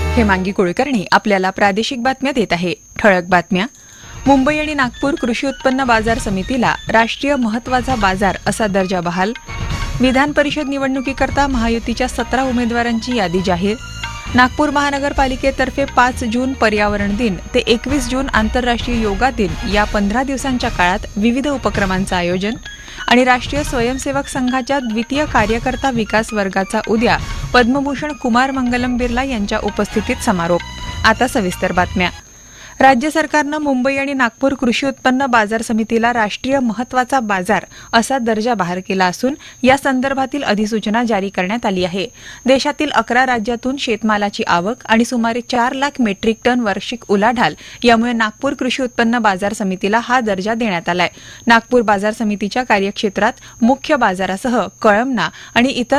हेमांगी कुलकर्णी आपल्याला प्रादेशिक बातम्या देत आहे. ठळक बातम्या. मुंबई आणि नागपूर कृषी उत्पन्न बाजार समितीला राष्ट्रीय महत्वाचा बाजार असा दर्जा बहाल. विधान परिषद निवडणुकीकरता महायुतीच्या 17 उमेदवारांची यादी जाहीर. नागपूर महानगरपालिकेतर्फे 5 जून पर्यावरण दिन ते 21 जून आंतरराष्ट्रीय योगा दिन या 15 दिवसांच्या काळात विविध उपक्रमांचं आयोजन. आणि राष्ट्रीय स्वयंसेवक संघाच्या द्वितीय कार्यकर्ता विकास वर्गाचा उद्या पद्मभूषण कुमार मंगलम बिर्ला यांच्या उपस्थितीत समारोप. आता सविस्तर बातम्या. राज्य सरकारनं मुंबई आणि नागपूर कृषी उत्पन्न बाजार समितीला राष्ट्रीय महत्वाचा बाजार असा दर्जा बहाल केला असून या संदर्भातील अधिसूचना जारी करण्यात आली आहे. देशातील 11 राज्यातून शेतमालाची आवक आणि सुमारे 4 लाख मेट्रिक टन वार्षिक उलाढाल यामुळे नागपूर कृषी उत्पन्न बाजार समितीला हा दर्जा देण्यात आलाय. नागपूर बाजार समितीच्या कार्यक्षेत्रात मुख्य बाजारासह कळमना आणि इतर